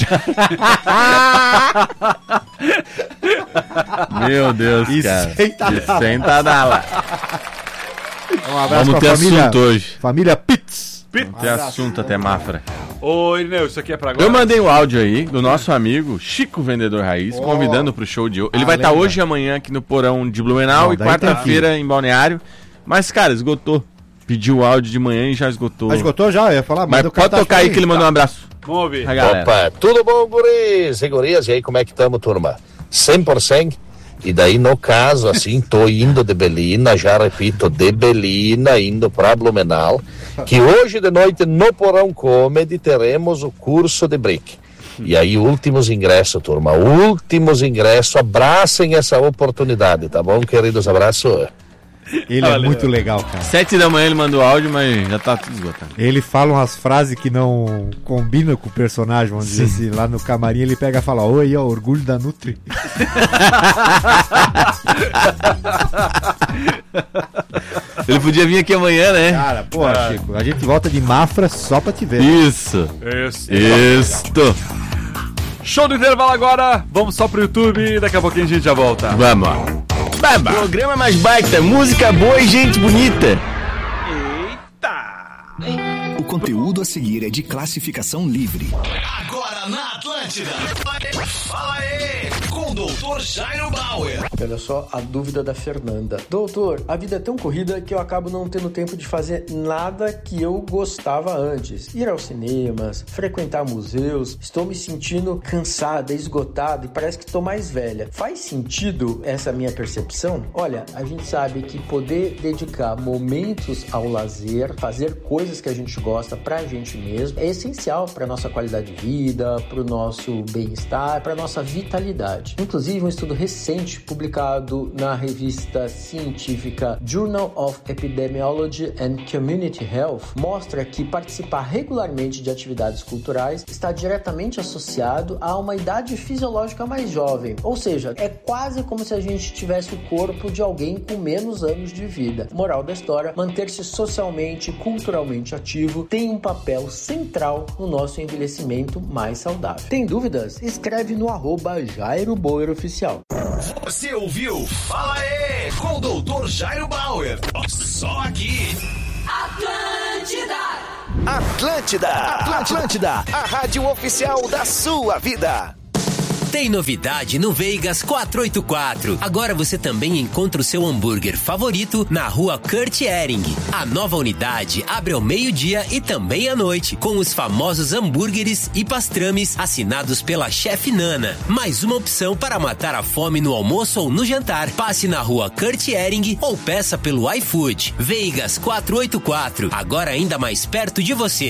Meu Deus,
E
cara.
sem Tadala.
E sem Tadala.
Um abraço
Vamos
pra
ter
família,
assunto hoje.
família Pitts.
Vamos ter assunto até Mafra.
Ô, Irineu, isso aqui é pra agora?
Eu mandei o áudio aí do nosso amigo Chico Vendedor Raiz,
Oh.
convidando pro show de hoje. Ele
Ah,
vai estar
lembra.
hoje e amanhã aqui no Porão de Blumenau
Não,
e
daí
quarta-feira em Balneário. Mas, cara, esgotou. Pediu o áudio de manhã e já esgotou.
Ah, esgotou já? Eu ia falar,
Mas
manda o
pode
cartaz
tocar aí
pra
que ele
mim.
mandou um abraço.
Vamos ouvir.
Pra galera.
Opa, tudo bom, guris e gurias? E aí, como é que estamos, turma? cem por cento? E daí, no caso, assim, tô indo de Belina, já repito, de Belina, indo pra Blumenau, que hoje de noite no Porão Comedy teremos o curso de Brick. E aí, últimos ingressos, turma, últimos ingressos, abracem essa oportunidade, tá bom, queridos? Abraço.
Ele é muito legal, cara.
Sete da manhã ele mandou áudio, mas já tá tudo esgotado.
Ele fala umas frases que não combinam com o personagem, vamos dizer assim. Lá no camarim ele pega e fala, oi, ó, orgulho da Nutri.
Ele podia vir aqui amanhã, né?
Cara, porra, Chico, a gente volta de Mafra só pra te ver.
Isso.
Isso.
Isto.
Show do intervalo agora. Vamos só pro YouTube. Daqui a pouquinho a gente já volta.
Vamos. Vamos.
Programa mais baita, música boa e gente bonita.
O conteúdo a seguir é de classificação livre.
Agora na Atlântida. Fala aí, com o doutor Jairo Bauer.
Olha só a dúvida da Fernanda. Doutor, a vida é tão corrida que eu acabo não tendo tempo de fazer nada que eu gostava antes. Ir aos cinemas, frequentar museus. Estou me sentindo cansada, esgotada e parece que estou mais velha. Faz sentido essa minha percepção? Olha, a gente sabe que poder dedicar momentos ao lazer, fazer coisas que a gente gosta pra gente mesmo, é essencial pra nossa qualidade de vida, pro nosso bem-estar, pra nossa vitalidade. Inclusive, um estudo recente publicado na revista científica Journal of Epidemiology and Community Health mostra que participar regularmente de atividades culturais está diretamente associado a uma idade fisiológica mais jovem, ou seja, é quase como se a gente tivesse o corpo de alguém com menos anos de vida. Moral da história, manter-se socialmente, culturalmente ativo tem um papel central no nosso envelhecimento mais saudável. Tem dúvidas? Escreve no arroba Jairo Bauer Oficial.
Você ouviu? Fala aí, com o doutor Jairo Bauer. Só aqui.
Atlântida. Atlântida, Atlântida, a rádio oficial da sua vida.
Tem novidade no Veigas quatrocentos e oitenta e quatro. Agora você também encontra o seu hambúrguer favorito na rua Kurt Ehring. A nova unidade abre ao meio-dia e também à noite, com os famosos hambúrgueres e pastrames assinados pela chefe Nana. Mais uma opção para matar a fome no almoço ou no jantar. Passe na rua Kurt Ehring ou peça pelo iFood. Veigas quatrocentos e oitenta e quatro, agora ainda mais perto de você.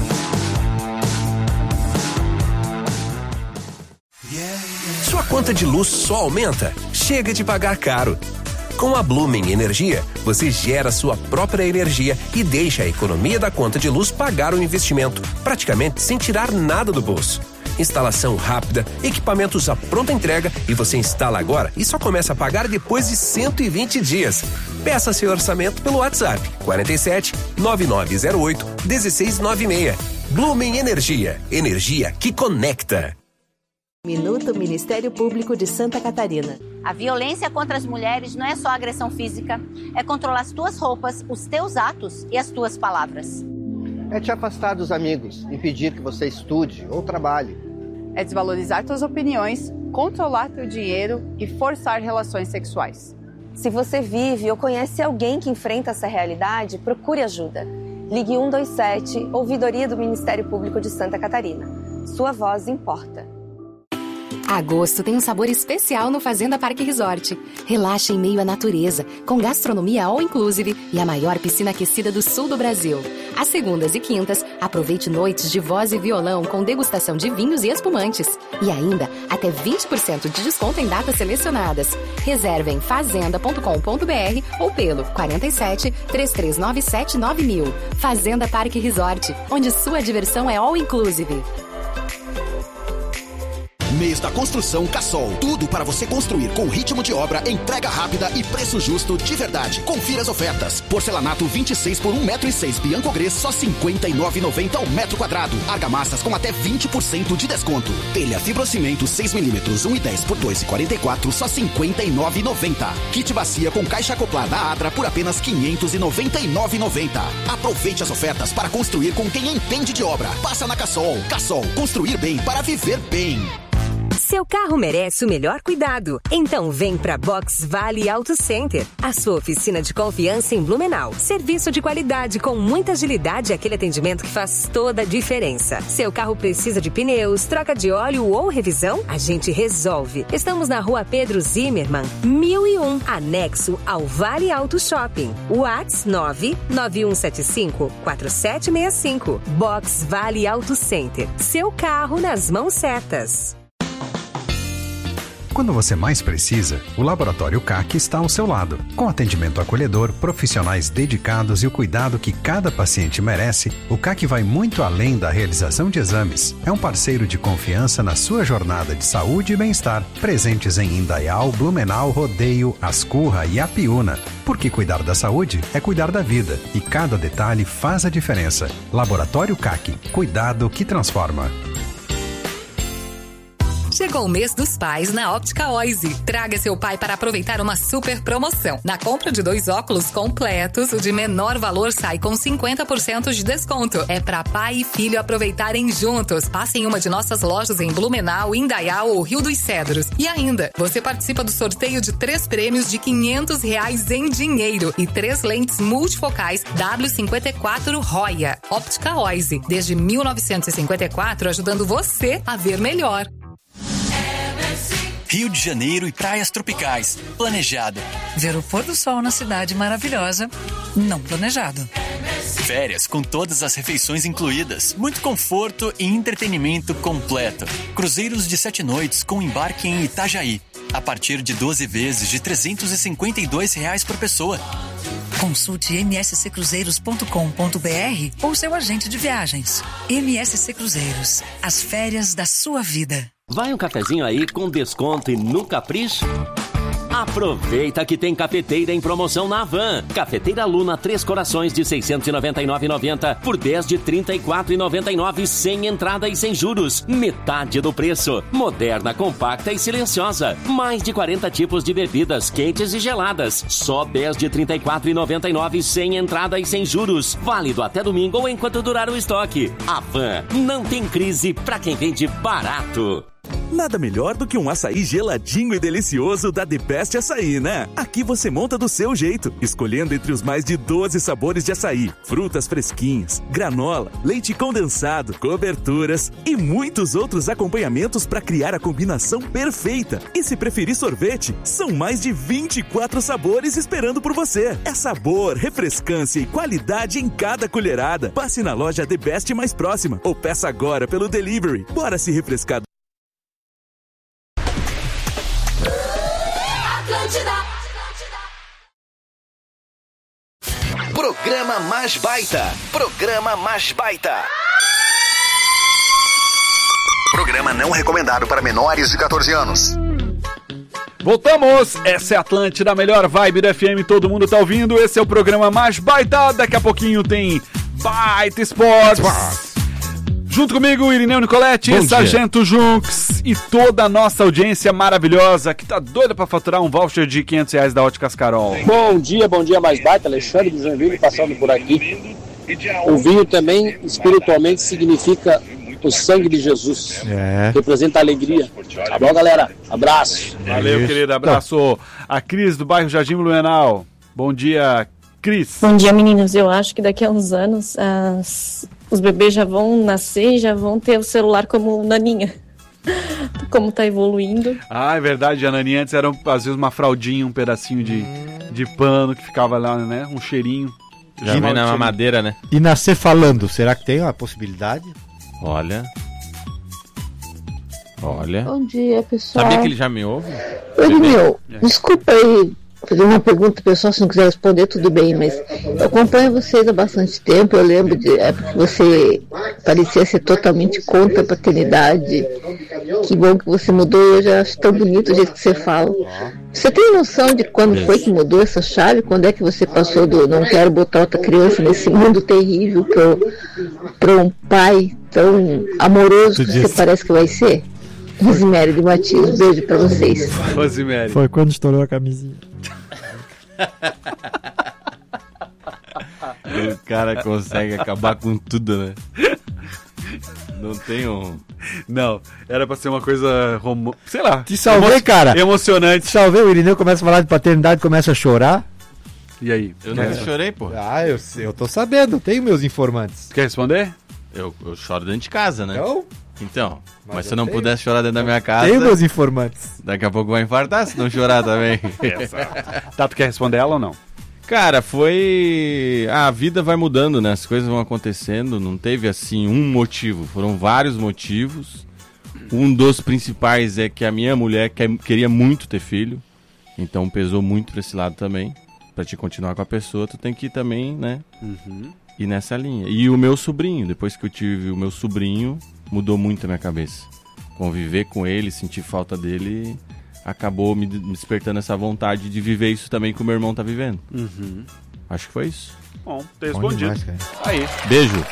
Sua conta de luz só aumenta? Chega de pagar caro. Com a Blooming Energia, você gera sua própria energia e deixa a economia da conta de luz pagar o investimento, praticamente sem tirar nada do bolso. Instalação rápida, equipamentos à pronta entrega e você instala agora e só começa a pagar depois de cento e vinte dias. Peça seu orçamento pelo WhatsApp quarenta e sete, nove nove zero oito, um seis nove seis. Blooming Energia, energia que conecta.
Minuto Ministério Público de Santa Catarina.
A violência contra as mulheres não é só agressão física, é controlar as tuas roupas, os teus atos e as tuas palavras.
É te afastar dos amigos, impedir que você estude ou trabalhe.
É desvalorizar tuas opiniões, controlar teu dinheiro e forçar relações sexuais.
Se você vive ou conhece alguém que enfrenta essa realidade, procure ajuda. Ligue um dois sete, Ouvidoria do Ministério Público de Santa Catarina. Sua voz importa.
Agosto tem um sabor especial no Fazenda Parque Resort. Relaxa em meio à natureza, com gastronomia all inclusive e a maior piscina aquecida do sul do Brasil. Às segundas e quintas, aproveite noites de voz e violão com degustação de vinhos e espumantes. E ainda, até vinte por cento de desconto em datas selecionadas. Reserve em fazenda ponto com ponto b r ou pelo quarenta e sete, três três nove sete, nove mil. Fazenda Parque Resort, onde sua diversão é all inclusive.
Mês da Construção Cassol. Tudo para você construir com ritmo de obra, entrega rápida e preço justo de verdade. Confira as ofertas. Porcelanato vinte e seis por um metro e seis Bianco Grês, só cinquenta e nove reais e noventa centavos ao metro quadrado. Argamassas com até vinte por cento de desconto. Telha fibrocimento seis milímetros, um e dez por dois e quarenta e quatro, só cinquenta e nove reais e noventa centavos. Kit bacia com caixa acoplada da Adra por apenas quinhentos e noventa e nove reais e noventa centavos. Aproveite as ofertas para construir com quem entende de obra. Passa na Cassol. Cassol, construir bem para viver bem.
Seu carro merece o melhor cuidado. Então vem pra Box Vale Auto Center, a sua oficina de confiança em Blumenau. Serviço de qualidade com muita agilidade e aquele atendimento que faz toda a diferença. Seu carro precisa de pneus, troca de óleo ou revisão? A gente resolve. Estamos na Rua Pedro Zimmermann, mil e um, anexo ao Vale Auto Shopping. WhatsApp nove nove um sete cinco, quatro sete seis cinco. Box Vale Auto Center. Seu carro nas mãos certas.
Quando você mais precisa, o Laboratório C A C está ao seu lado. Com atendimento acolhedor, profissionais dedicados e o cuidado que cada paciente merece, o C A C vai muito além da realização de exames. É um parceiro de confiança na sua jornada de saúde e bem-estar. Presentes em Indaial, Blumenau, Rodeio, Ascurra e Apiúna. Porque cuidar da saúde é cuidar da vida. E cada detalhe faz a diferença. Laboratório C A C. Cuidado que transforma.
Chegou o mês dos pais na Óptica Oise. Traga seu pai para aproveitar uma super promoção. Na compra de dois óculos completos, o de menor valor sai com cinquenta por cento de desconto. É para pai e filho aproveitarem juntos. Passe em uma de nossas lojas em Blumenau, Indaial ou Rio dos Cedros. E ainda, você participa do sorteio de três prêmios de quinhentos reais em dinheiro e três lentes multifocais W cinquenta e quatro Roya. Óptica Oise, desde mil novecentos e cinquenta e quatro, ajudando você a ver melhor.
Rio de Janeiro e praias tropicais. Planejado.
Ver o pôr do sol na cidade maravilhosa. Não planejado.
Férias com todas as refeições incluídas. Muito conforto e entretenimento completo. Cruzeiros de sete noites com embarque em Itajaí. A partir de doze vezes de trezentos e cinquenta e dois reais por pessoa.
Consulte m s c cruzeiros ponto com ponto b r ou seu agente de viagens. M S C Cruzeiros. As férias da sua vida.
Vai um cafezinho aí com desconto e no capricho? Aproveita que tem cafeteira em promoção na Havan. Cafeteira Luna Três Corações de seiscentos e noventa e nove reais e noventa centavos por dez de trinta e quatro reais e noventa e nove centavos sem entrada e sem juros. Metade do preço. Moderna, compacta e silenciosa. Mais de quarenta tipos de bebidas quentes e geladas. Só dez de trinta e quatro reais e noventa e nove centavos sem entrada e sem juros. Válido até domingo ou enquanto durar o estoque. Havan, não tem crise pra quem vende barato.
Nada melhor do que um açaí geladinho e delicioso da The Best Açaí, né? Aqui você monta do seu jeito, escolhendo entre os mais de doze sabores de açaí, frutas fresquinhas, granola, leite condensado, coberturas e muitos outros acompanhamentos para criar a combinação perfeita. E se preferir sorvete, são mais de vinte e quatro sabores esperando por você. É sabor, refrescância e qualidade em cada colherada. Passe na loja The Best mais próxima ou peça agora pelo delivery. Bora se refrescar.
Programa Mais Baita. Programa Mais Baita. Programa não recomendado para menores de catorze anos.
Voltamos! Essa é a Atlântida, a melhor vibe do F M, todo mundo tá ouvindo. Esse é o programa Mais Baita. Daqui a pouquinho tem Baita Esportes. Junto comigo, Irineu Nicoletti,
Bom
Sargento
dia.
Junks e toda a nossa audiência maravilhosa que tá doida pra faturar um voucher de quinhentos reais da Óticas Carol.
Bom dia, bom dia Mais Baita, Alexandre de Joinville passando por aqui. O vinho também, espiritualmente, significa o sangue de Jesus.
É.
Representa alegria. Tá bom, galera? Abraço.
Valeu,
Isso.
querido, abraço. A Cris do bairro Jardim Blumenau. Bom dia, Cris.
Bom dia, meninos. Eu acho que daqui a uns anos as... os bebês já vão nascer e já vão ter o celular como naninha. como tá evoluindo.
Ah, é verdade, a Nani antes era às vezes uma fraldinha, um pedacinho de, hum. de pano que ficava lá, né? Um cheirinho.
Já vem na mamadeira, né?
E nascer falando, será que tem uma possibilidade?
Olha. Olha.
Bom dia, pessoal.
Sabia que ele já me ouve?
Oi, meu, desculpa aí fazer uma pergunta, pessoal, se não quiser responder, tudo bem, mas eu acompanho vocês há bastante tempo, eu lembro de época que você parecia ser totalmente contra a paternidade. Que bom que você mudou, eu já acho tão bonito o jeito que você fala. Você tem noção de quando foi que mudou essa chave? Quando é que você passou do não quero botar outra criança nesse mundo terrível para um pai tão amoroso que você parece que vai ser? Rosemary de Matias, beijo pra vocês.
Rosemary.
Foi quando estourou a camisinha.
O cara consegue acabar com tudo, né? Não tem um...
Não, era pra ser uma coisa... Rom... Sei lá.
Te salvei, emo... cara.
Emocionante.
Te salvei, o Irineu começa a falar de paternidade, começa a chorar.
E aí?
Eu não
é.
chorei, pô.
Ah, eu, eu tô sabendo, tenho meus informantes.
Quer responder?
Eu, eu choro dentro de casa, né?
Não?
Então, mas, mas se eu não
tenho.
pudesse chorar dentro da minha casa...
Tenho meus informantes.
Daqui a pouco vai infartar se não chorar também.
Tá, tu quer responder ela ou não?
Cara, foi... A vida vai mudando, né? As coisas vão acontecendo. Não teve, assim, um motivo. Foram vários motivos. Um dos principais é que a minha mulher quer, queria muito ter filho. Então pesou muito pra esse lado também. Pra te continuar com a pessoa, tu tem que ir também, né?
Uhum.
Ir nessa linha. E o meu sobrinho. Depois que eu tive o meu sobrinho, mudou muito a minha cabeça. Conviver com ele, sentir falta dele... acabou me despertando essa vontade de viver isso também que o meu irmão tá vivendo.
Uhum.
Acho que foi isso.
Bom, ter respondido.
Demais,
aí.
Beijo.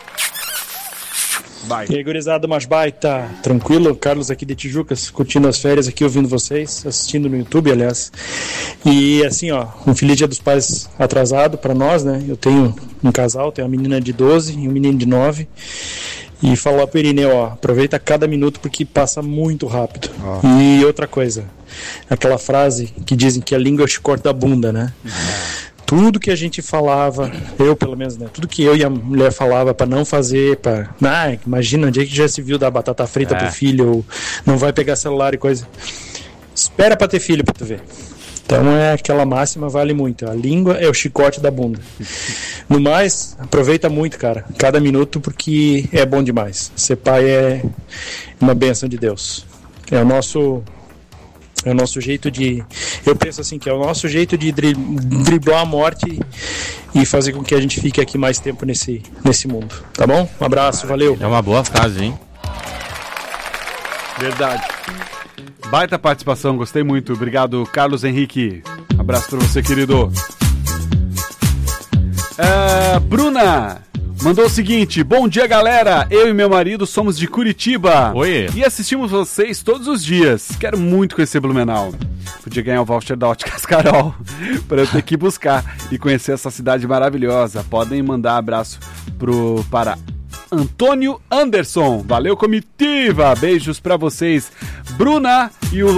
Bye.
E aí, gurizada, mais baita, tranquilo? Carlos aqui de Tijucas, curtindo as férias aqui, ouvindo vocês, assistindo no YouTube, aliás. E assim, ó, um feliz Dia dos Pais atrasado pra nós, né? Eu tenho um casal, tenho uma menina de doze e um menino de nove. E falar pro Irineu, ó, aproveita cada minuto porque passa muito rápido. Oh. E outra coisa, aquela frase que dizem que a língua é o chicote da bunda, né? Uhum. Tudo que a gente falava, eu pelo menos, né? Tudo que eu e a mulher falava pra não fazer, pra... Ah, imagina onde é que já se viu dar batata frita é. pro filho, ou não vai pegar celular e coisa. Espera pra ter filho pra tu ver. Então é aquela máxima, vale muito. A língua é o chicote da bunda. No mais, aproveita muito, cara, cada minuto, porque é bom demais. Ser pai é uma bênção de Deus. É o nosso, é o nosso jeito de... Eu penso assim, que é o nosso jeito de dri, driblar a morte e fazer com que a gente fique aqui mais tempo nesse, nesse mundo. Tá bom? Um abraço, valeu.
É uma boa frase, hein?
Verdade. Baita participação, gostei muito. Obrigado, Carlos Henrique. Abraço pra você, querido. É, Bruna mandou o seguinte: bom dia, galera. Eu e meu marido somos de Curitiba.
Oi.
E assistimos vocês todos os dias. Quero muito conhecer Blumenau. Podia ganhar o voucher da Óticas Carol para eu ter que buscar e conhecer essa cidade maravilhosa. Podem mandar abraço pro, para Antônio Anderson. Valeu, comitiva. Beijos pra vocês, Bruna e o